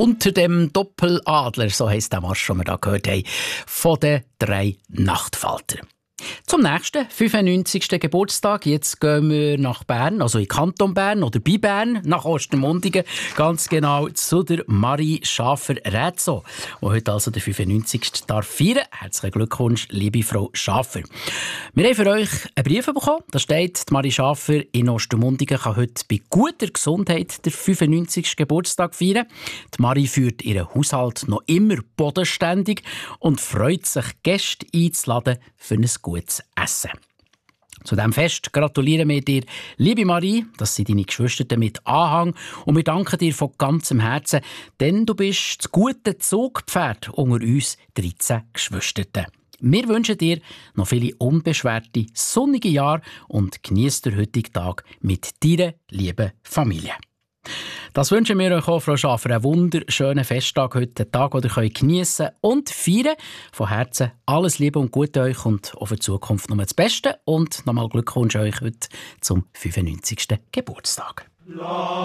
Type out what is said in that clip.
Unter dem Doppeladler, so heisst der Marsch, den wir hier gehört haben, von den 3 Nachtfalter. Zum nächsten 95. Geburtstag. Jetzt gehen wir nach Bern, also in Kanton Bern oder bei Bern, nach Ostermundigen, ganz genau zu der Marie Schafer-Rätzow, die heute also den 95. darf feiern. Herzlichen Glückwunsch, liebe Frau Schafer. Wir haben für euch einen Brief bekommen. Da steht, die Marie Schafer in Ostermundigen kann heute bei guter Gesundheit den 95. Geburtstag feiern. Die Marie führt ihren Haushalt noch immer bodenständig und freut sich, Gäste einzuladen für ein gutes Essen. Zu diesem Fest gratulieren wir dir, liebe Marie, das sind deine Geschwister mit Anhang, und wir danken dir von ganzem Herzen, denn du bist das gute Zugpferd unter uns 13 Geschwistern. Wir wünschen dir noch viele unbeschwerte, sonnige Jahre und genieß den heutigen Tag mit deiner lieben Familie. Das wünschen wir euch auch, Frau Schafer, einen wunderschönen Festtag heute, einen Tag, den ihr geniessen und feiern könnt. Von Herzen alles Liebe und Gute euch und auch für die Zukunft nur das Beste. Und nochmal Glückwunsch euch heute zum 95. Geburtstag.